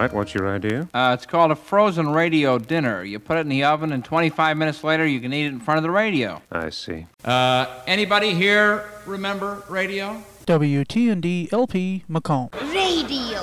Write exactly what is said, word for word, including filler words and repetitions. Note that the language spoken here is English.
right, what's your idea? Uh, it's called a frozen radio dinner. You put it in the oven, and twenty-five minutes later, you can eat it in front of the radio. I see. Uh, anybody here remember radio? W T N D L P Macomb. Radio.